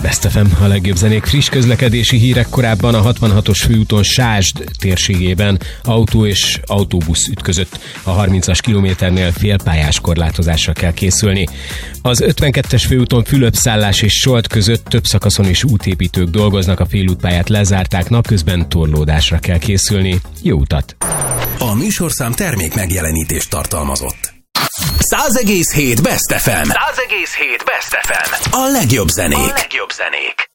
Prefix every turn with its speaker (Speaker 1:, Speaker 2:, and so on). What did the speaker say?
Speaker 1: Best FM, a legjobb zenék, friss közlekedési hírek. Korábban a 66-os főúton Sásd térségében autó és autóbusz ütközött. A 30-as kilométernél félpályás korlátozásra kell készülni. Az 52-es főúton Fülöp-Szállás és Solt között több szakaszon is útépítők dolgoznak, a félútpályát lezárták, napközben torlódásra kell készülni. Jó utat!
Speaker 2: A műsorszám termék megjelenítést tartalmazott. 100,7 Best FM. 100,7 Best FM. A legjobb zenék.